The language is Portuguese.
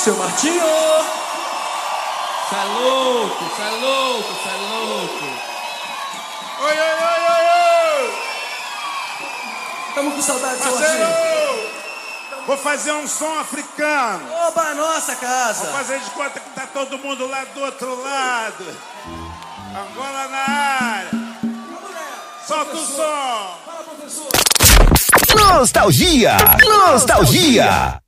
Seu Martinho! Tá louco, tá louco, tá louco. Oi, oi, oi, oi, oi! Tamo com saudade, seu Parceiro! Martinho. Vou fazer um som africano. Oba, nossa casa! Vou fazer de conta que tá todo mundo lá do outro lado. Angola na área. Solta o som. Fala, professor! Nostalgia! Nostalgia!